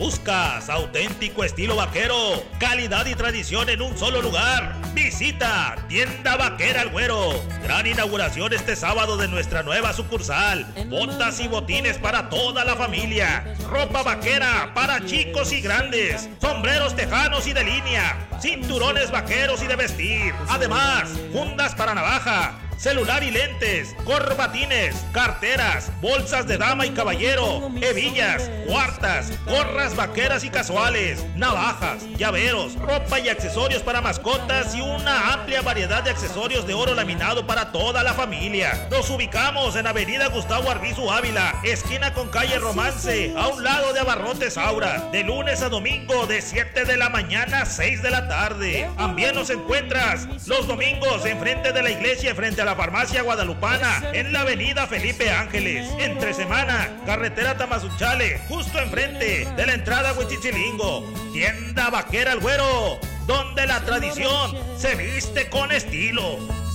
¿Buscas auténtico estilo vaquero? Calidad y tradición en un solo lugar. Visita Tienda Vaquera El Güero. Gran inauguración este sábado de nuestra nueva sucursal. Botas y botines para toda la familia. Ropa vaquera para chicos y grandes. Sombreros tejanos y de línea. Cinturones vaqueros y de vestir. Además, fundas para navaja, celular y lentes, corbatines, carteras, bolsas de dama y caballero, hebillas, cuartas, gorras vaqueras y casuales, navajas, llaveros, ropa y accesorios para mascotas y una amplia variedad de accesorios de oro laminado para toda la familia. Nos ubicamos en Avenida Gustavo Arbizu Ávila, esquina con calle Romance, a un lado de Abarrotes Aura, de lunes a domingo de 7 de la mañana a 6 de la tarde. También nos encuentras los domingos enfrente de la iglesia, frente a la farmacia guadalupana, en la avenida Felipe Ángeles. Entre semana, carretera Tamazunchale, justo enfrente de la entrada a Huichichilingo. Tienda Vaquera El Güero, donde la tradición se viste con estilo.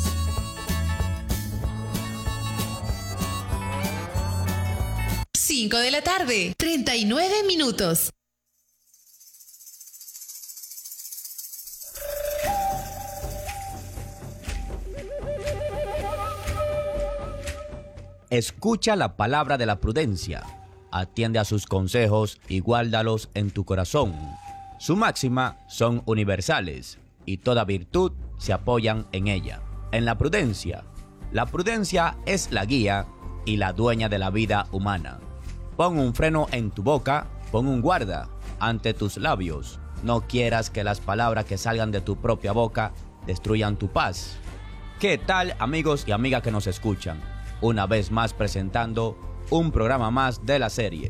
Cinco de la tarde, 39 minutos. Escucha la palabra de la prudencia, atiende a sus consejos y guárdalos en tu corazón. Su máxima son universales y toda virtud se apoyan en ella. En la prudencia es la guía y la dueña de la vida humana. Pon un freno en tu boca, pon un guarda ante tus labios. No quieras que las palabras que salgan de tu propia boca destruyan tu paz. ¿Qué tal, amigos y amigas que nos escuchan? Una vez más presentando un programa más de la serie.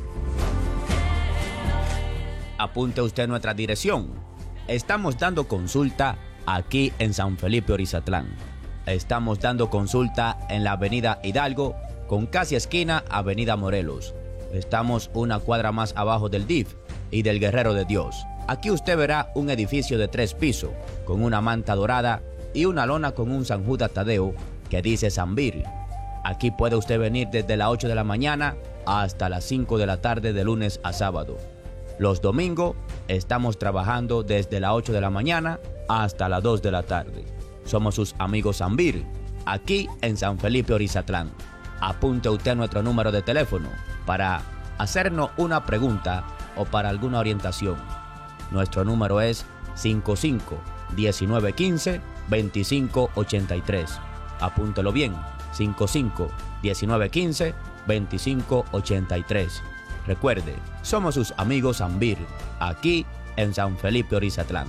Apunte usted nuestra dirección. Estamos dando consulta aquí en San Felipe Orizatlán. Estamos dando consulta en la avenida Hidalgo con casi esquina avenida Morelos. Estamos una cuadra más abajo del DIF y del Guerrero de Dios. Aquí usted verá un edificio de 3 pisos con una manta dorada y una lona con un San Judas Tadeo que dice Zambir. Aquí puede usted venir desde las 8 de la mañana hasta las 5 de la tarde de lunes a sábado. Los domingos estamos trabajando desde las 8 de la mañana hasta las 2 de la tarde. Somos sus amigos Zambir, aquí en San Felipe Orizatlán. Apunte usted nuestro número de teléfono para hacernos una pregunta o para alguna orientación. Nuestro número es 55-1915-2583. Apúntelo bien. 55-1915-2583. Recuerde, somos sus amigos Zambir, aquí en San Felipe Orizatlán.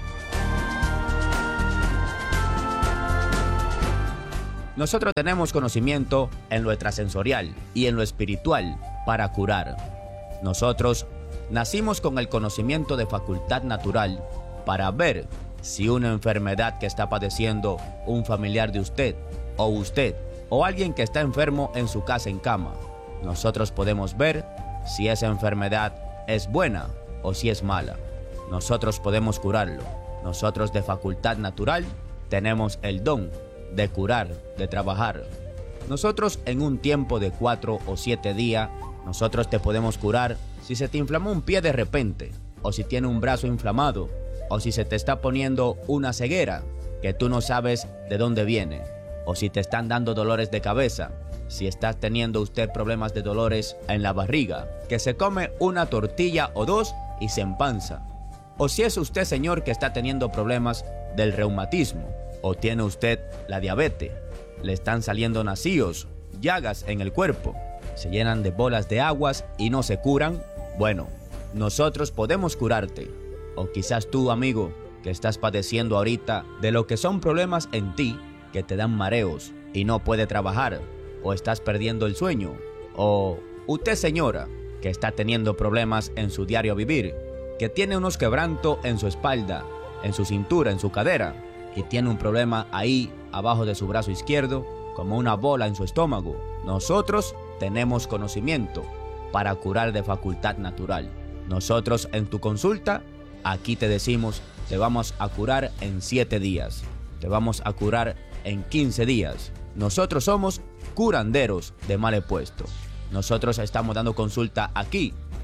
Nosotros tenemos conocimiento en lo extrasensorial y en lo espiritual para curar. Nosotros nacimos con el conocimiento de facultad natural para ver si una enfermedad que está padeciendo un familiar de usted o alguien que está enfermo en su casa en cama, nosotros podemos ver si esa enfermedad es buena o si es mala. Nosotros podemos curarlo. Nosotros de facultad natural tenemos el don de curar, de trabajar. Nosotros en un tiempo de 4 o 7 días, nosotros te podemos curar si se te inflamó un pie de repente, o si tiene un brazo inflamado, o si se te está poniendo una ceguera que tú no sabes de dónde viene, o si te están dando dolores de cabeza, si estás teniendo usted problemas de dolores en la barriga, que se come una tortilla o 2 y se empanza, o si es usted, señor, que está teniendo problemas del reumatismo, o tiene usted la diabetes, le están saliendo nacíos, llagas en el cuerpo, se llenan de bolas de aguas y no se curan. Bueno, nosotros podemos curarte. O quizás tú, amigo, que estás padeciendo ahorita de lo que son problemas en ti, que te dan mareos y no puede trabajar, o estás perdiendo el sueño, o usted, señora, que está teniendo problemas en su diario vivir, que tiene unos quebrantos en su espalda, en su cintura, en su cadera, y tiene un problema ahí abajo de su brazo izquierdo, como una bola en su estómago. Nosotros tenemos conocimiento para curar de facultad natural. Nosotros en tu consulta, aquí te decimos, te vamos a curar en 7 días, te vamos a curar en 15 días. Nosotros somos curanderos de mal puesto. Nosotros estamos dando consulta aquí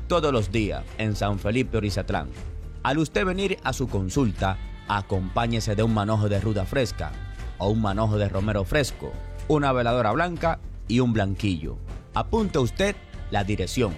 todos los días en San Felipe Orizatlán. Al usted venir a su consulta, acompáñese de un manojo de ruda fresca o un manojo de romero fresco, una veladora blanca y un blanquillo. Apunte usted la dirección.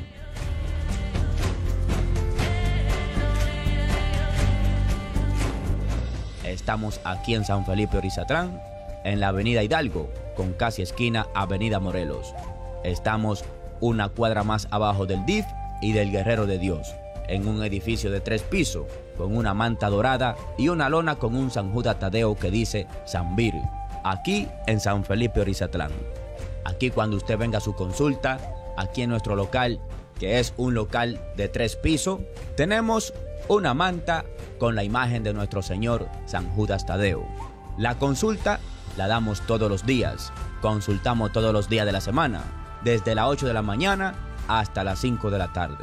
Estamos aquí en San Felipe Orizatlán, en la avenida Hidalgo, con casi esquina avenida Morelos. Estamos una cuadra más abajo del DIF y del Guerrero de Dios, en un edificio de 3 pisos, con una manta dorada y una lona con un San Judas Tadeo que dice Sanvir, aquí en San Felipe Orizatlán. Aquí cuando usted venga a su consulta, aquí en nuestro local, que es un local de 3 pisos, tenemos una manta con la imagen de nuestro Señor San Judas Tadeo. La consulta la damos todos los días, consultamos todos los días de la semana, desde las 8 de la mañana hasta las 5 de la tarde.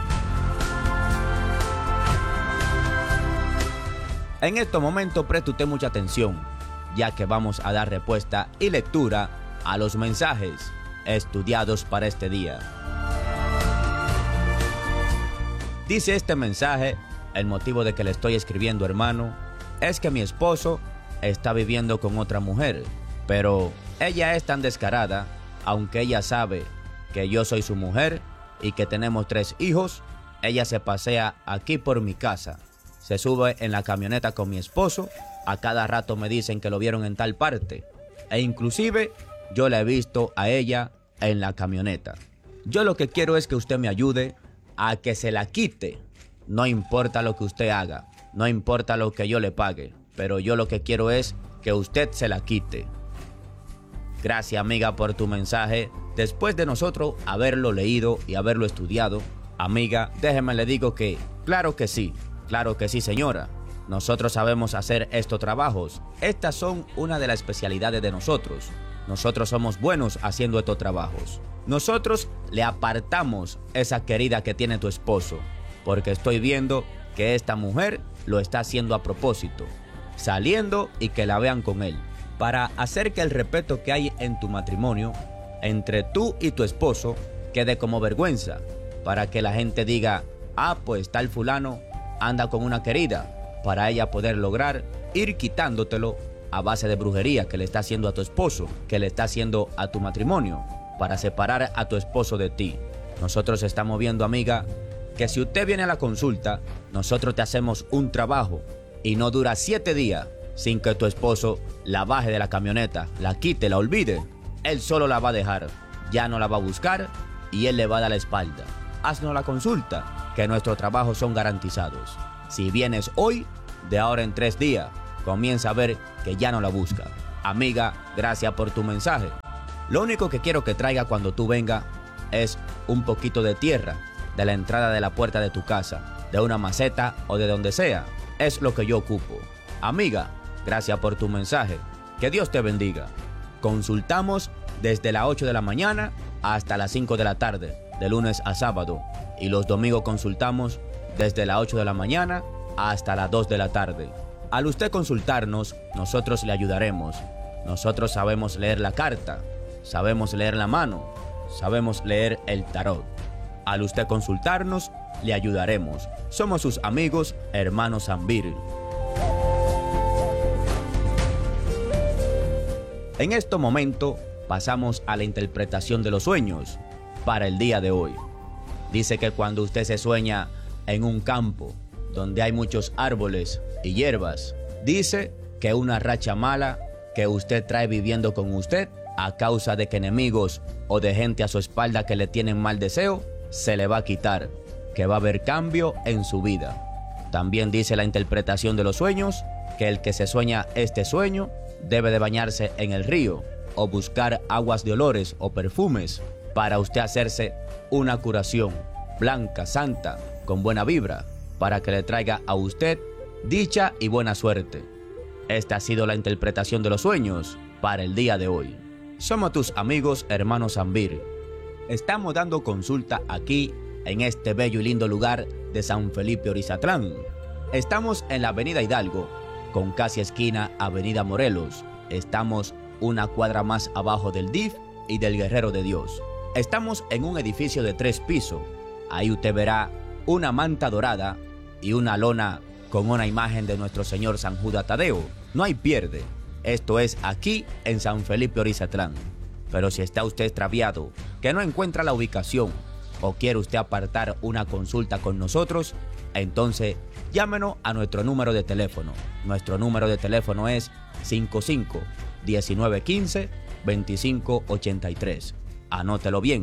En estos momentos preste usted mucha atención, ya que vamos a dar respuesta y lectura a los mensajes estudiados para este día. Dice este mensaje: el motivo de que le estoy escribiendo, hermano, es que mi esposo está viviendo con otra mujer, pero ella es tan descarada, aunque ella sabe que yo soy su mujer y que tenemos 3 hijos, ella se pasea aquí por mi casa, se sube en la camioneta con mi esposo, a cada rato me dicen que lo vieron en tal parte, e inclusive yo la he visto a ella en la camioneta. Yo lo que quiero es que usted me ayude a que se la quite. No importa lo que usted haga, no importa lo que yo le pague, pero yo lo que quiero es que usted se la quite. Gracias, amiga, por tu mensaje. Después de nosotros haberlo leído y haberlo estudiado, amiga, déjeme le digo que claro que sí, señora. Nosotros sabemos hacer estos trabajos. Estas son una de las especialidades de nosotros. Nosotros somos buenos haciendo estos trabajos. Nosotros le apartamos esa querida que tiene tu esposo, porque estoy viendo que esta mujer lo está haciendo a propósito, saliendo y que la vean con él, para hacer que el respeto que hay en tu matrimonio, entre tú y tu esposo, quede como vergüenza, para que la gente diga, ah, pues tal fulano anda con una querida, para ella poder lograr ir quitándotelo a base de brujería que le está haciendo a tu esposo, que le está haciendo a tu matrimonio, para separar a tu esposo de ti. Nosotros estamos viendo, amiga, que si usted viene a la consulta, nosotros te hacemos un trabajo y no dura 7 días sin que tu esposo la baje de la camioneta, la quite, la olvide. Él solo la va a dejar, ya no la va a buscar y él le va a dar la espalda. Haznos la consulta, que nuestros trabajos son garantizados. Si vienes hoy, de ahora en 3 días, comienza a ver que ya no la busca. Amiga, gracias por tu mensaje. Lo único que quiero que traiga cuando tú vengas es un poquito de tierra de la entrada de la puerta de tu casa, de una maceta o de donde sea. Es lo que yo ocupo. Amiga, gracias por tu mensaje. Que Dios te bendiga. Consultamos desde las 8 de la mañana hasta las 5 de la tarde, de lunes a sábado. Y los domingos consultamos desde las 8 de la mañana hasta las 2 de la tarde. Al usted consultarnos, nosotros le ayudaremos. Nosotros sabemos leer la carta, sabemos leer la mano, sabemos leer el tarot. Al usted consultarnos, le ayudaremos. Somos sus amigos, hermanos Sanvir. En este momento pasamos a la interpretación de los sueños para el día de hoy. Dice que cuando usted se sueña en un campo donde hay muchos árboles y hierbas, dice que una racha mala que usted trae viviendo con usted a causa de que enemigos o de gente a su espalda que le tienen mal deseo, se le va a quitar, que va a haber cambio en su vida. También dice la interpretación de los sueños que el que se sueña este sueño debe de bañarse en el río o buscar aguas de olores o perfumes para usted hacerse una curación blanca, santa, con buena vibra, para que le traiga a usted dicha y buena suerte. Esta ha sido la interpretación de los sueños para el día de hoy. Somos tus amigos hermanos Sanvir. Estamos dando consulta aquí en este bello y lindo lugar de San Felipe Orizatlán. Estamos en la avenida Hidalgo, con casi esquina avenida Morelos. Estamos una cuadra más abajo del DIF y del Guerrero de Dios. Estamos en un edificio de 3 pisos. Ahí usted verá una manta dorada y una lona con una imagen de nuestro Señor San Judas Tadeo. No hay pierde. Esto es aquí en San Felipe Orizatlán. Pero si está usted extraviado, que no encuentra la ubicación o quiere usted apartar una consulta con nosotros, entonces llámenos a nuestro número de teléfono. Nuestro número de teléfono es 55-1915-2583. Anótelo bien,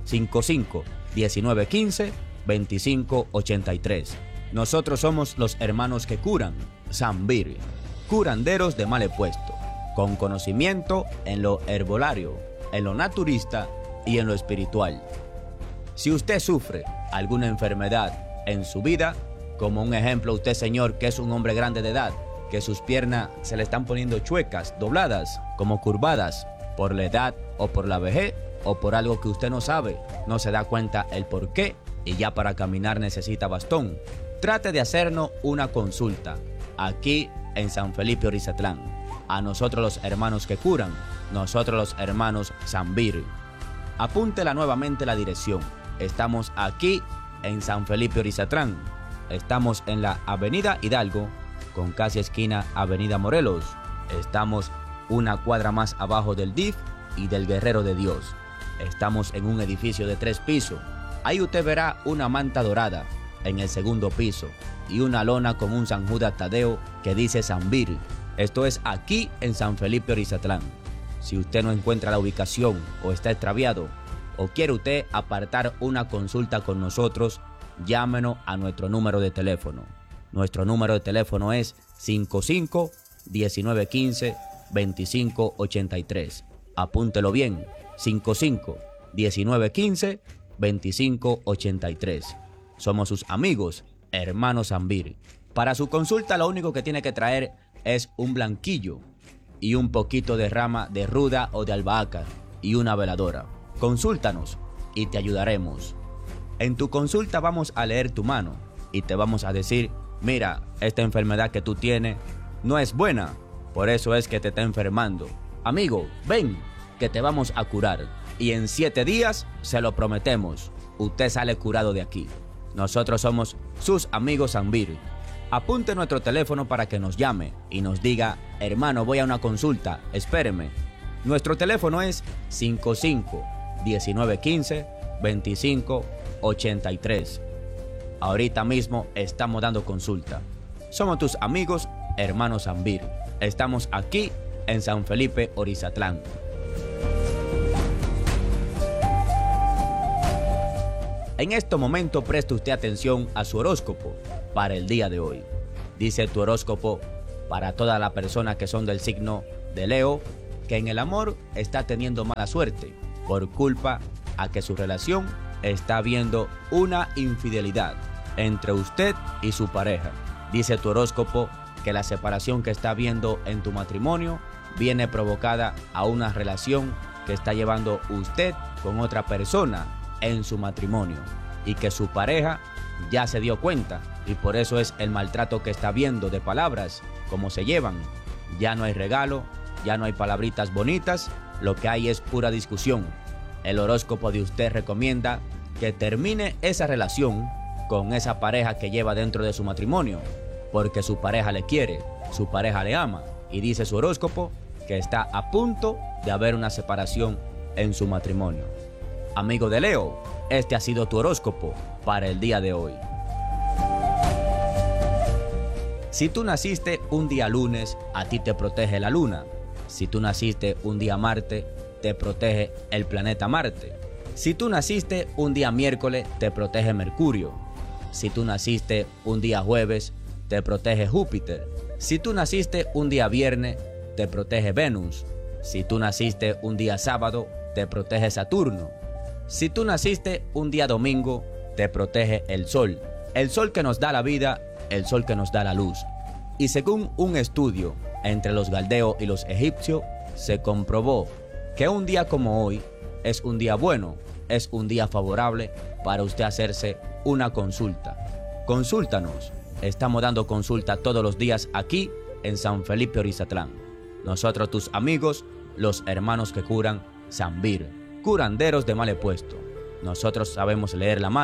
55-1915-2583. Nosotros somos los hermanos que curan, Zambir, curanderos de mal puesto, con conocimiento en lo herbolario, en lo naturista y en lo espiritual. Si usted sufre alguna enfermedad en su vida, como un ejemplo usted, señor, que es un hombre grande de edad, que sus piernas se le están poniendo chuecas, dobladas, como curvadas, por la edad o por la vejez o por algo que usted no sabe, no se da cuenta el por qué y ya para caminar necesita bastón, trate de hacernos una consulta aquí en San Felipe Orizatlán. A nosotros los hermanos que curan, nosotros los hermanos Zambir. Apúntela nuevamente la dirección. Estamos aquí en San Felipe Orizatlán. Estamos en la Avenida Hidalgo, con casi esquina Avenida Morelos. Estamos una cuadra más abajo del DIF y del Guerrero de Dios. Estamos en un edificio de 3 pisos. Ahí usted verá una manta dorada en el segundo piso y una lona con un San Judas Tadeo que dice Zambir. Esto es aquí en San Felipe Orizatlán. Si usted no encuentra la ubicación o está extraviado o quiere usted apartar una consulta con nosotros, llámenos a nuestro número de teléfono. Nuestro número de teléfono es 55-1915-2583. Apúntelo bien, 55-1915-2583. Somos sus amigos, hermanos Zambir. Para su consulta lo único que tiene que traer es un blanquillo y un poquito de rama de ruda o de albahaca y una veladora. Consúltanos y te ayudaremos. En tu consulta vamos a leer tu mano y te vamos a decir: mira, esta enfermedad que tú tienes no es buena, por eso es que te está enfermando. Amigo, ven, que te vamos a curar. Y en 7 días, se lo prometemos, usted sale curado de aquí. Nosotros somos sus amigos Zambir. Apunte nuestro teléfono para que nos llame y nos diga: hermano, voy a una consulta, espéreme. Nuestro teléfono es 55-1915-2583. Ahorita mismo estamos dando consulta. Somos tus amigos, hermanos Zambir. Estamos aquí en San Felipe Orizatlán. En este momento preste usted atención a su horóscopo para el día de hoy. Dice tu horóscopo para todas las personas que son del signo de Leo, que en el amor está teniendo mala suerte por culpa a que su relación está habiendo una infidelidad entre usted y su pareja. Dice tu horóscopo que la separación que está habiendo en tu matrimonio viene provocada a una relación que está llevando usted con otra persona en su matrimonio y que su pareja ya se dio cuenta y por eso es el maltrato que está viendo de palabras, cómo se llevan. Ya no hay regalo, ya no hay palabritas bonitas, lo que hay es pura discusión. El horóscopo de usted recomienda que termine esa relación con esa pareja que lleva dentro de su matrimonio, porque su pareja le quiere, su pareja le ama, y dice su horóscopo que está a punto de haber una separación en su matrimonio. Amigo de Leo, este ha sido tu horóscopo para el día de hoy. Si tú naciste un día lunes, a ti te protege la luna. Si tú naciste un día martes, te protege el planeta Marte. Si tú naciste un día miércoles, te protege Mercurio. Si tú naciste un día jueves, te protege Júpiter. Si tú naciste un día viernes, te protege Venus. Si tú naciste un día sábado, te protege Saturno. Si tú naciste un día domingo, te protege el Sol. El Sol que nos da la vida, el Sol que nos da la luz. Y según un estudio entre los galdeos y los egipcios, se comprobó que un día como hoy es un día bueno, es un día favorable para usted hacerse una consulta. Consúltanos. Estamos dando consulta todos los días aquí en San Felipe Orizatlán. Nosotros, tus amigos, los hermanos que curan, Zambir, curanderos de mal puesto. Nosotros sabemos leer la mano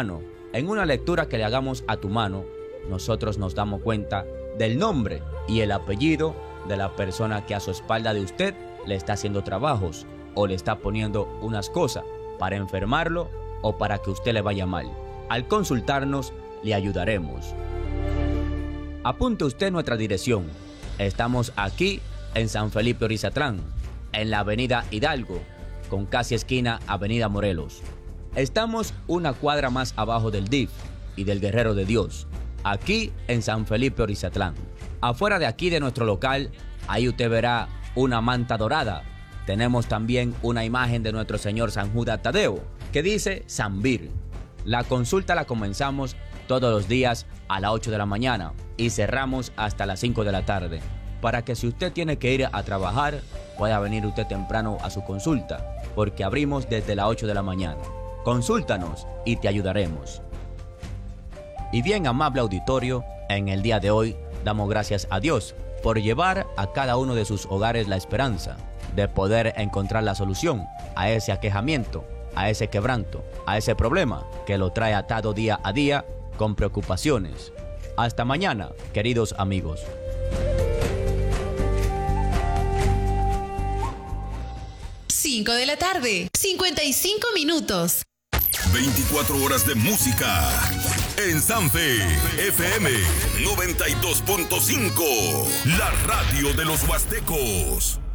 En una lectura que le hagamos a tu mano, nosotros nos damos cuenta del nombre y el apellido de la persona que a su espalda de usted le está haciendo trabajos o le está poniendo unas cosas para enfermarlo o para que usted le vaya mal. Al consultarnos, le ayudaremos. Apunte usted nuestra dirección. Estamos aquí en San Felipe Orizatlán, en la avenida Hidalgo, con casi esquina avenida Morelos. Estamos una cuadra más abajo del DIF y del Guerrero de Dios, aquí en San Felipe Orizatlán. Afuera de aquí de nuestro local, ahí usted verá una manta dorada. Tenemos también una imagen de nuestro Señor San Judas Tadeo, que dice San Vir. La consulta la comenzamos todos los días a las 8 de la mañana y cerramos hasta las 5 de la tarde, para que si usted tiene que ir a trabajar, pueda venir usted temprano a su consulta, porque abrimos desde las 8 de la mañana. Consúltanos y te ayudaremos. Y bien, amable auditorio, en el día de hoy damos gracias a Dios por llevar a cada uno de sus hogares la esperanza de poder encontrar la solución a ese aquejamiento, a ese quebranto, a ese problema que lo trae atado día a día con preocupaciones. Hasta mañana, queridos amigos. Cinco de la tarde, 55 minutos. 24 horas de música en Sanfe FM 92.5, la radio de los huastecos.